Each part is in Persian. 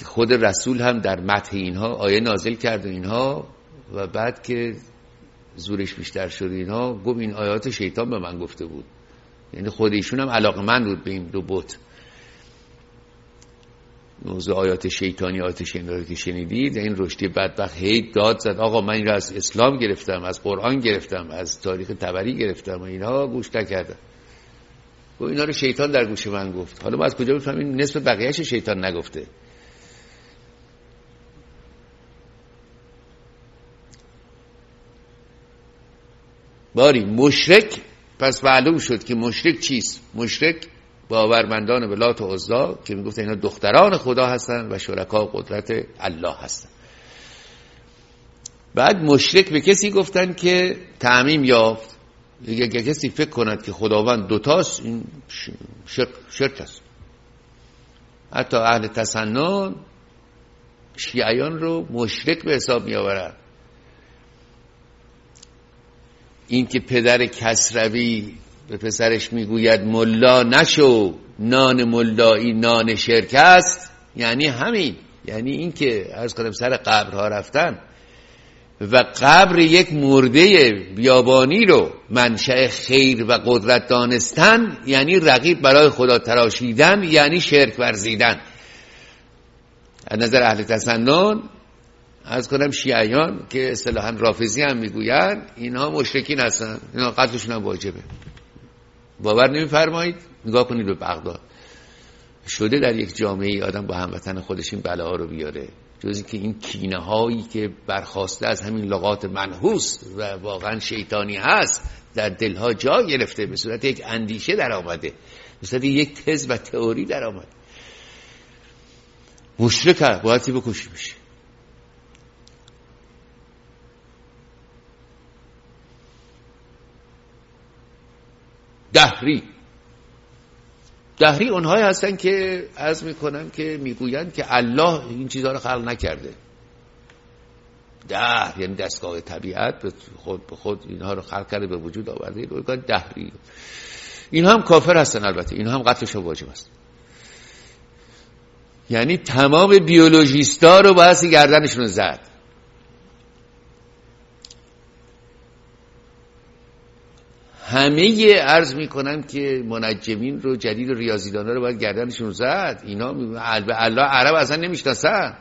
خود رسول هم در مدح اینها آیه نازل کرد و اینها، و بعد که زورش بیشتر شد اینها گفت این آیات شیطان به من گفته بود. یعنی خود ایشون هم علاقه‌مند بود به این دو بت. موضوع آیات شیطانی، آیات شیطانی که شنیدید، این رشدی بدبخت هی داد زد آقا من این را از اسلام گرفتم، از قرآن گرفتم، از تاریخ طبری گرفتم و اینها گوش نکردن. و اینا رو شیطان در گوش من گفت. حالا ما از کجا بفهمیم نصف بقیه‌اش شیطان نگفته؟ باری مشرک، پس معلوم شد که مشرک چیست؟ مشرک باورمندان به لات و عزی که میگفت اینا دختران خدا هستن و شرکا قدرت الله هستن. بعد مشرک به کسی گفتن که تعمیم یافت، اگه کسی فکر کند که خداوند دوتاست این شرک است. حتی اهل تسنن شیعیان رو مشرک به حساب می آورن. این که پدر کسروی به پسرش میگوید ملا نشو، نان ملایی نان شرک است، یعنی همین، یعنی این که عرض کنم سر قبرها رفتن و قبر یک مرده بیابانی رو منشأ خیر و قدرت دانستن، یعنی رقیب برای خدا تراشیدن، یعنی شرک ورزیدن. از نظر اهل تسنن عرض کنم شیعیان که اصطلاحاً رافضی هم میگوین اینها مشرکین هستن، اینا قتلشون هم واجبه. باور نمیفرمایید؟ نگاه کنید به بغداد. شده در یک جامعه آدم با هموطن خودش این بلاها رو بیاره، جزی که این کینه هایی که برخواسته از همین لغات منحوس و واقعا شیطانی هست در دلها جا گرفته، به صورت یک اندیشه در آمده، به صورت یک تز و تئوری در آمده. مشرک باید بکشی بشه. دهری اونهایی هستن که عرض میکنم که میگویند که الله این چیزها رو خلق نکرده. دهر یعنی دستگاه طبیعت به خود اینها رو خلق کرده، به وجود آورده. این دهری، اینها هم کافر هستن. البته اینها هم قتلش واجب است. یعنی تمام بیولوژیستا رو باید گردنشون زد. همه عرض میکنم که منجمین رو، جدید و ریاضیدانا رو باید گردنشون زد. اینا الله عرب اصلا نمیشناسن.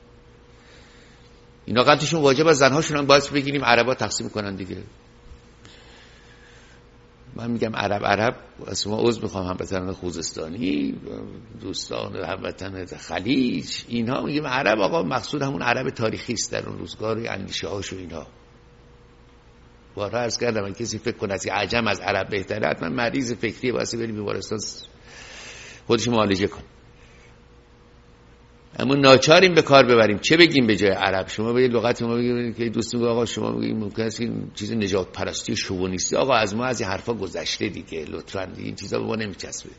اینا قتلشون واجب است. زنهاشون هم باید بگیریم عربا تقسیم کنن دیگه. من میگم عرب از ما عذر میخوام، هموطنان خوزستانی، دوستان هموطن خلیج، اینها میگیم عرب. آقا مقصود همون عرب تاریخی است در اون روزگار، اندیشه هاش و اینها. بارها عرض کردم من کسی فکر کنه که عجم از عرب بهتره، حتما مریض فکری واسه بریم بیمارستان خودش معالجه کن. اما ناچاریم به کار ببریم. چه بگیم به جای عرب؟ شما به لغت ما بگید که دوست میگه آقا شما میگید ممکن است این چیز نجات پرستی و شوونیستی. آقا از ما از این حرفا گذشته دیگه، لطفاً این چیزا به ما نمیچسبه.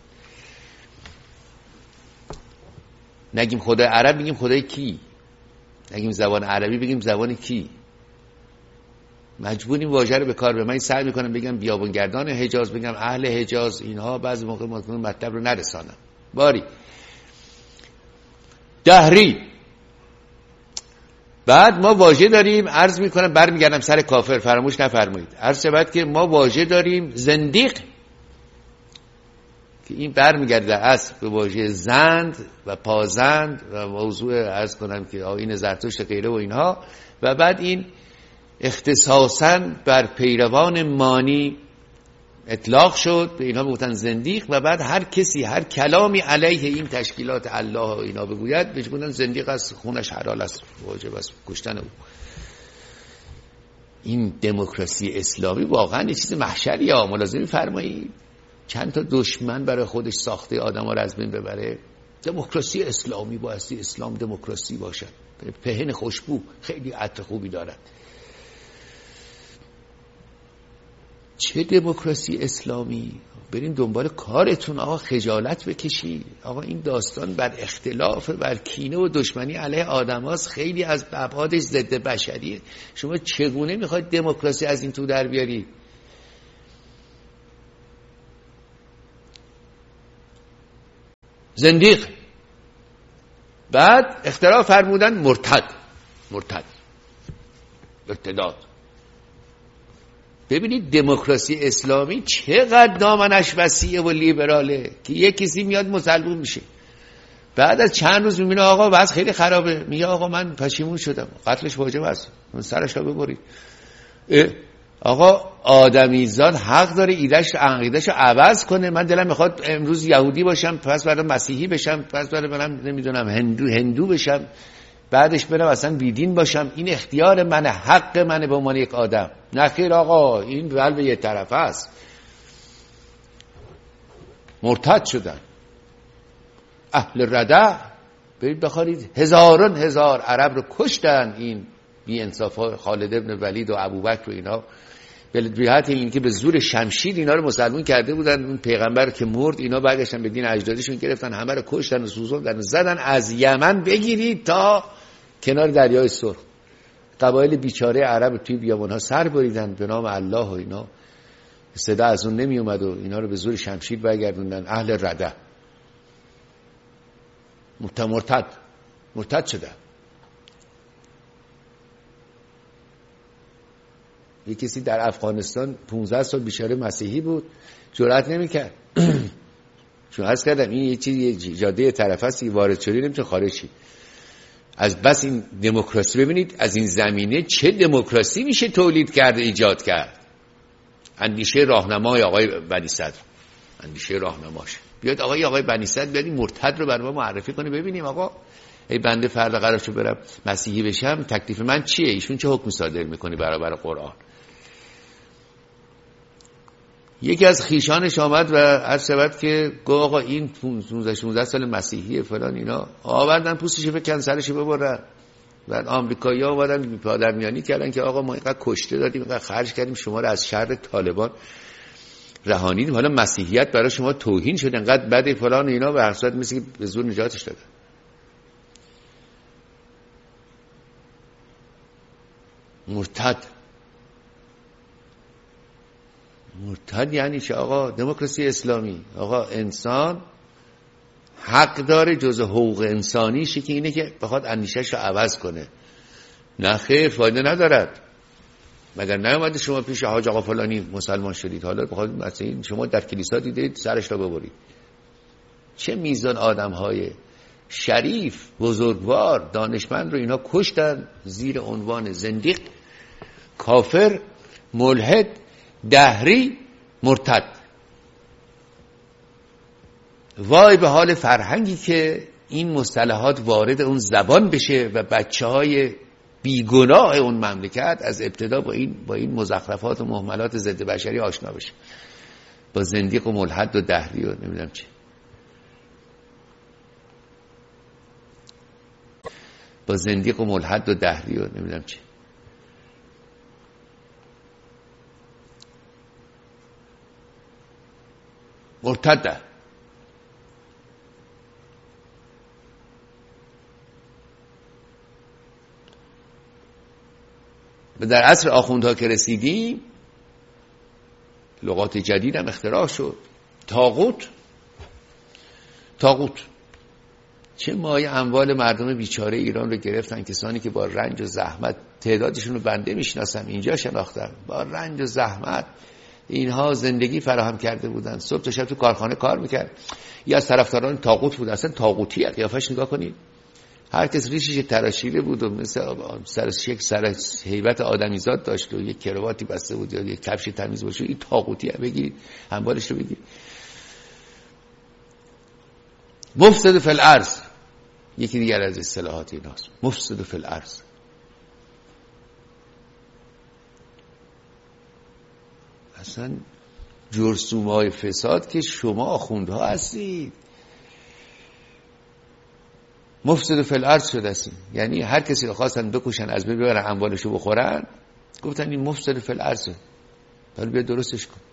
نگیم خدای عرب، بگیم خدای کی. نگیم زبان عربی، بگیم زبان کی. مجبوریم واژه رو به کار ببریم. من سعی میکنم بگم بیابانگردان حجاز، بگم اهل حجاز، اینها بعضی موقع مطلب رو نرسانم. باری دهری. بعد ما واژه داریم، عرض میکنم برمیگردم سر کافر، فراموش نفرمایید. عرض شود که ما واژه داریم زندیق، که این برمیگرده اصل به واژه زند و پازند و موضوع عرض کنم که آیین زرتشت غیره و اینها، و بعد این اختصاصاً بر پیروان مانی اطلاق شد، به اینها بگوتن زندیق. و بعد هر کسی هر کلامی علیه این تشکیلات الله و اینا بگوید بهش گفتن زندیق است، خونش حلال است، واجب است کشتن او. این دموکراسی اسلامی واقعا یه چیز محشریه. ملاحظه فرمایید چند تا دشمن برای خودش ساخته آدم‌ها رو از بین ببره. دموکراسی اسلامی بایستی اسلام دموکراسی باشد، پهن خوشبو، خیلی عطر خوبی دارد. چه دموکراسی اسلامی؟ برین دنبال کارتون آقا، خجالت بکشید. آقا این داستان بر اختلاف، بر کینه و دشمنی علیه آدم هاست، خیلی از ابعادش ضد بشریه. شما چگونه میخواید دموکراسی از این تو در بیارید؟ زندیق بعد اختراع فرمودن مرتد ارتداد. ببینید دموکراسی اسلامی چقدر دامنش وسیعه و لیبراله که یک کسی میاد مسلمون میشه، بعد از چند روز میبینه آقا وضع خیلی خرابه، میگه آقا من پشیمون شدم، قتلش واجب است، من سرش رو ببرید. آقا آدمیزاد حق داره عقیده‌اش رو عوض کنه. من دلم میخواد امروز یهودی باشم، پس برام مسیحی بشم، پس برام نمیدونم هندو بشم، بعدش برم اصلا بیدین باشم. این اختیار منه، حق منه به عنوان یک آدم. نخیر آقا، این قلب یه طرف است. مرتد شدن اهل رده. برید بخارید هزاران هزار عرب رو کشتن این بی انصافا، خالد ابن ولید و ابوبکر و اینا، به جهت اینکه به زور شمشیر اینا رو مسلمان کرده بودن. اون پیغمبر که مرد، اینا برگشتن به دین اجدادشون گرفتن، همه رو کشتن و سوزوندن و زدن. از یمن بگیرید تا کنار دریای سرخ، قبایل بیچاره عرب توی بیابان‌ها سر بریدن به نام الله و اینا، صدا از اون نمی اومد و اینا رو به زور شمشیر برگردوندن. اهل رده مرتد شده. یه کسی در افغانستان 15 سال بیچاره مسیحی بود، جرئت نمی‌کرد. چون عرض کردم این یه چیزی جاده طرف هستی، وارد شدی نمیتونه خارج شی. از بس این دموکراسی، ببینید از این زمینه چه دموکراسی میشه تولید کرد، ایجاد کرد. اندیشه راهنمای آقای بنی صدر، اندیشه راهنماش. بیاد آقای بنی صدر بیاد این مرتد رو برام معرفی کنه، ببینیم آقا ای بنده فردا قرار شد برم مسیحی بشم، تکلیف من چیه؟ ایشون چه حکم صادر میکنی برابر قرآن؟ یکی از خیشانش آمد و عرض شد که گفت آقا این 16 سال مسیحیه فلان اینا، آوردن پوستشو بکن سرشو ببرن. بعد آمریکایی‌ها اومدن پادرمیانی کردن که آقا ما اینقدر کشته دادیم، اینقدر خرج کردیم، شما رو از شر طالبان رهانیدیم، حالا مسیحیت برای شما توهین شد، اینقدر بده فلان اینا، به هر صورت مثل که به زور نجاتش دادن. مرتد یعنی چه آقا؟ دموکراسی اسلامی آقا انسان حق داره جز حقوق انسانیشه که اینه که بخواد اندیشه‌شو عوض کنه. نه خیر، فایده ندارد. مگر نیومده شما پیش حاج آقا فلانی مسلمان شدید، حالا بخواد مثلا شما در کلیسا دیدید سرش رو ببرید. چه میزان آدم‌های شریف، بزرگوار، دانشمند رو اینا کشتن زیر عنوان زندیق، کافر، ملحد، دهری، مرتد. وای به حال فرهنگی که این مصطلحات وارد اون زبان بشه و بچه‌های بیگناه اون مملکت از ابتدا با این مزخرفات و مهملات ضد بشری آشنا بشه، با زندیق و ملحد و دهری و نمیدونم چی. با زندیق و ملحد و دهری و نمیدونم چی. مرتده. و در عصر آخوندها که رسیدیم لغات جدید هم اختراع شد. طاغوت چه مایه اموال مردم بیچاره ایران رو گرفتن، کسانی که با رنج و زحمت، تعدادشون رو بنده میشناسم، اینجا شناختم، با رنج و زحمت اینها زندگی فراهم کرده بودن، صبح تا شب تو کارخانه کار میکرد. یه از طرفداران طاغوت بود، اصلا طاغوتی قیافش نگاه کنید، هر کس ریشش تراشیده بود و مثل سر هیبت آدمیزاد داشت و یک کرواتی بسته بود یا یک کفش تمیز باشه، این طاغوتی بگیرید، اموالش رو بگیرید. مفسد فی الارض یکی دیگر از اصطلاحات ایناست، مفسد فی الارض. اصلا جرثوم‌های فساد که شما آخوندها هستید. مفسد فی الارض شده است، یعنی هر کسی رو خواستن بکشن، از بین ببرن، اموالشو بخورن، گفتن این مفسد فی الارض، حالا بیا درستش کن.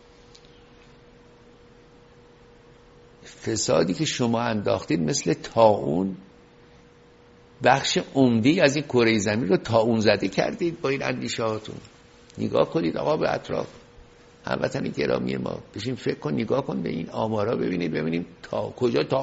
فسادی که شما انداختید مثل طاعون، بخش عمده‌ای از این کره زمین رو طاعون زده کردید با این اندیشه‌هاتون. نگاه کنید آقا به اطراف، هموطن گرامی ما، بشین فکر کن، نگاه کن به این آمارا، ببینید تا کجا